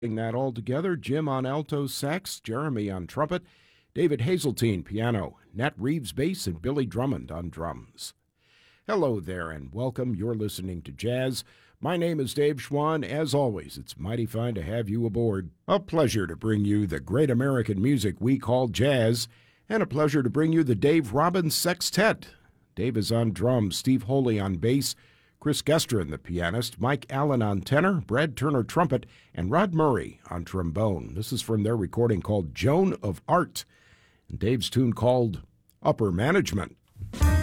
Putting that all together, Jim on alto sax, Jeremy on trumpet, David Hazeltine piano, Nat Reeves bass, and Billy Drummond on drums. Hello there and welcome. You're listening to Jazz. My name is Dave Schwann. As always, it's mighty fine to have you aboard. A pleasure to bring you the great American music we call jazz, and a pleasure to bring you the Dave Robbins Sextet. Dave is on drums, Steve Holy on bass, Chris Gestrin, the pianist, Mike Allen on tenor, Brad Turner trumpet, and Rod Murray on trombone. This is from their recording called Joan of Art, and Dave's tune called Upper Management.